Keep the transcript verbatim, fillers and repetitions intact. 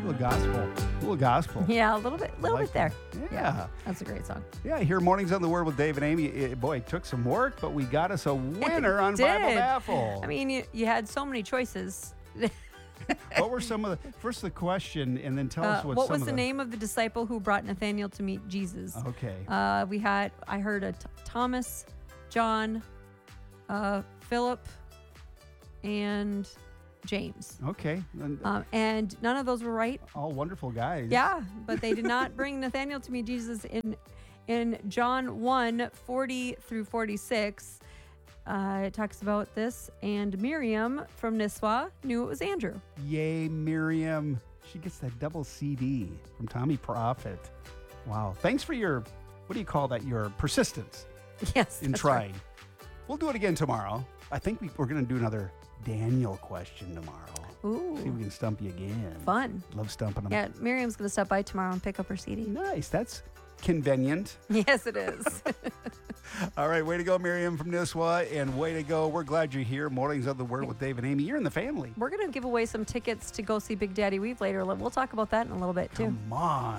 little gospel. A little gospel. Yeah, a little bit, little like bit there. that. Yeah. That's a great song. Yeah, here Mornings on the Word with Dave and Amy. It, boy, it took some work, but we got us a winner on did. Bible Baffle. I mean, you, you had so many choices. What were some of the, first the question, and then tell Uh, us what, what some was of the the name of the disciple who brought Nathanael to meet Jesus? Okay. Uh, we had, I heard a t- Thomas, John, uh, Philip, and James. Okay. And Um, and none of those were right. all wonderful guys. Yeah, but they did not bring Nathanael to meet Jesus. In in John one, forty through forty-six, uh, it talks about this. And Miriam from Nisswa knew it was Andrew. Yay, Miriam. She gets that double C D from Tommy Prophet. Wow. Thanks for your, what do you call that? Your persistence Yes. in that's trying. right. We'll do it again tomorrow. I think we, we're going to do another Daniel question tomorrow. Ooh, See if we can stump you again. fun. Love stumping them. Yeah, Miriam's going to stop by tomorrow and pick up her C D. Nice. That's convenient. Yes, it is. All right. Way to go, Miriam from Nisswa. And way to go. We're glad you're here. Mornings of the Word with Dave and Amy. You're in the family. We're going to give away some tickets to go see Big Daddy Weave later. We'll talk about that in a little bit, too. Come on.